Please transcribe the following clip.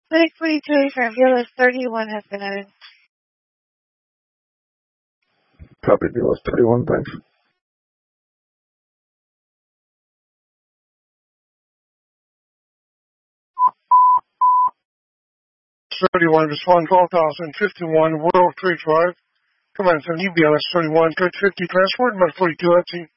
Clinic 42 for BLS 31 has been added. Copy BLS 31, thanks. 31, respond 12,051 World Trade Drive. Commence on EBLS 31, 50 transport, about 42 at scene.